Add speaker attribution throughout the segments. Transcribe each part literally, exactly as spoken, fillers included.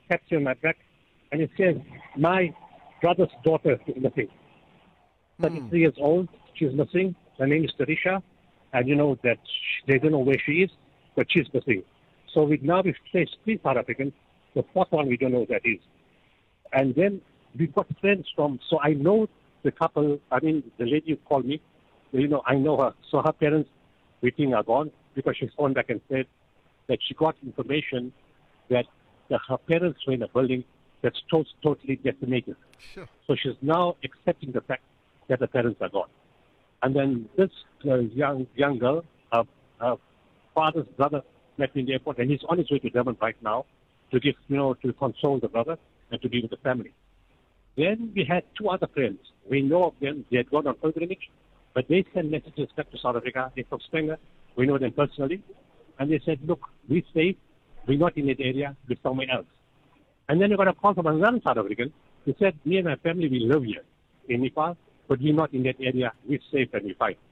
Speaker 1: taps me on my back, and he says, my brother's daughter is missing. thirty-three mm. years old, she's missing. Her name is Tarisha, and you know that they don't know where she is, but she's missing. So we now we've placed three South Africans. The fourth one we don't know who that is. And then we've got friends from, so I know the couple, I mean, the lady who called me, you know, I know her. So her parents, we think, are gone because she phoned back and said that she got information that the, her parents were in a building that's to- totally decimated.
Speaker 2: Sure.
Speaker 1: So she's now accepting the fact that the parents are gone. And then this uh, young young girl, her, her father's brother, met me in the airport, and he's on his way to Durban right now to give, you know, to console the brother and to be with the family. Then we had two other friends. We know of them. They had gone on pilgrimage, but they sent messages back to South Africa. They're from Stanger. We know them personally. And they said, look, we're safe. We're not in that area. We're somewhere else. And then we got a call from another South African who said, me and my family, we live here in Nepal, but we're not in that area. We're safe and we're fine.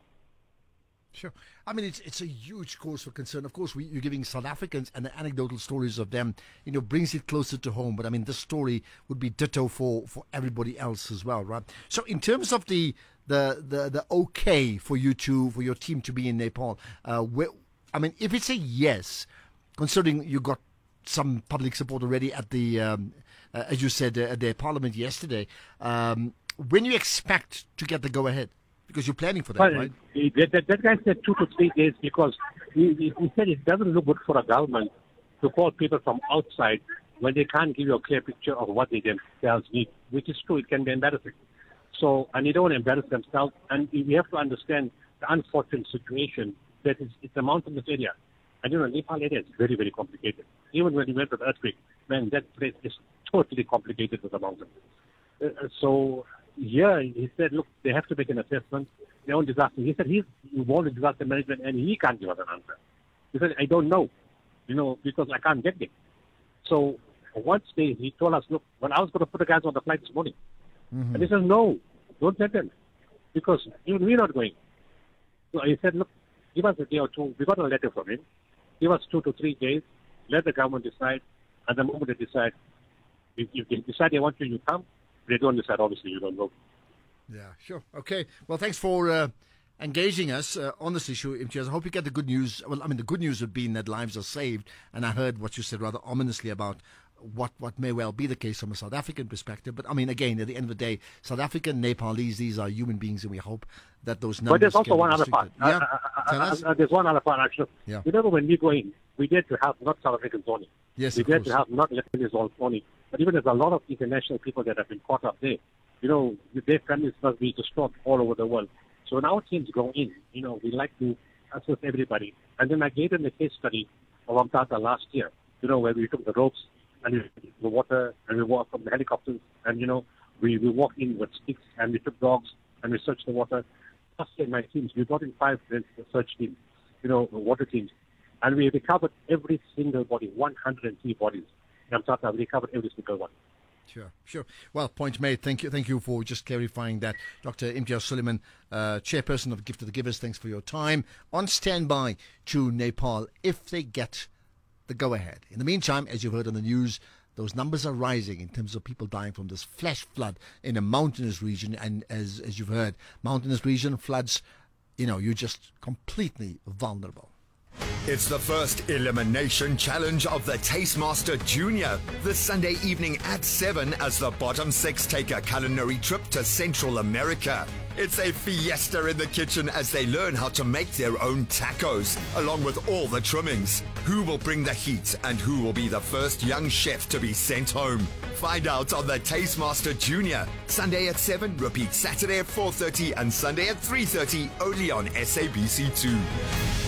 Speaker 2: Sure. I mean, it's it's a huge cause for concern. Of course, we, you're giving South Africans and the anecdotal stories of them, you know, brings it closer to home. But I mean, this story would be ditto for, for everybody else as well, right? So in terms of the the the, the okay for you to, for your team to be in Nepal, uh, where, I mean, if it's a yes, considering you got some public support already at the, um, uh, as you said, uh, at the parliament yesterday, um, when you expect to get the go ahead? Because you're planning for that,
Speaker 1: well,
Speaker 2: right?
Speaker 1: That, that, that guy said two to three days because he, he, he said it doesn't look good for a government to call people from outside when they can't give you a clear picture of what they themselves need, which is true. It can be embarrassing. So, and they don't want to embarrass themselves. And we have to understand the unfortunate situation that it's, it's a mountainous area. And you know, Nepal area is very, very complicated. Even when we went to the earthquake, man, that place is totally complicated with the mountains. Uh, so, yeah, he said, look, they have to make an assessment, their own disaster. He said he's involved in disaster management and he can't give us an answer. He said, I don't know, you know, because I can't get there. So one day he told us, look, when I was going to put the guys on the flight this morning, mm-hmm. and he said, no, don't send them because even we're not going. So he said, look, give us a day or two. We got a letter from him. Give us two to three days. Let the government decide. And the moment they decide, if, if they decide they want you, you come. They don't decide, obviously, you don't know.
Speaker 2: Yeah, sure. Okay. Well, thanks for uh, engaging us uh, on this issue, Imtiaz. I hope you get the good news. Well, I mean, the good news would be that lives are saved. And I heard what you said rather ominously about what, what may well be the case from a South African perspective. But, I mean, again, at the end of the day, South African, Nepalese, these are human beings, and we hope that those numbers
Speaker 1: But there's also
Speaker 2: can
Speaker 1: one
Speaker 2: be
Speaker 1: other part.
Speaker 2: Yeah.
Speaker 1: Uh, uh,
Speaker 2: Tell
Speaker 1: uh,
Speaker 2: us.
Speaker 1: uh, there's one other part, actually.
Speaker 2: Yeah.
Speaker 1: Remember when we go in, we get to have not South Africans only.
Speaker 2: Yes,
Speaker 1: we
Speaker 2: of
Speaker 1: get
Speaker 2: course.
Speaker 1: to have not Lebanese only. But even there's a lot of international people that have been caught up there. You know, their families must be distraught all over the world. So when our teams go in, you know, we like to assist everybody. And then I gave them the case study of Amtata last year, you know, where we took the ropes and we took the water and we walked from the helicopters and, you know, we, we walked in with sticks and we took dogs and we searched the water. Last year, my teams, we got in five search teams, you know, water teams. And we recovered every single body, one hundred three bodies. In Amtata, we recovered every single one.
Speaker 2: Sure, sure. Well, point made. Thank you, thank you for just clarifying that, Doctor Imtiaz Sooliman, uh, chairperson of Gift of the Givers. Thanks for your time. On standby to Nepal if they get the go-ahead. In the meantime, as you've heard on the news, those numbers are rising in terms of people dying from this flash flood in a mountainous region. And as as you've heard, mountainous region floods, you know, you're just completely vulnerable.
Speaker 3: It's the first elimination challenge of the Tastemaster Junior. This Sunday evening at seven as the bottom six take a culinary trip to Central America. It's a fiesta in the kitchen as they learn how to make their own tacos, along with all the trimmings. Who will bring the heat and who will be the first young chef to be sent home? Find out on the Tastemaster Junior. Sunday at seven, repeat Saturday at four thirty and Sunday at three thirty, only on S A B C two.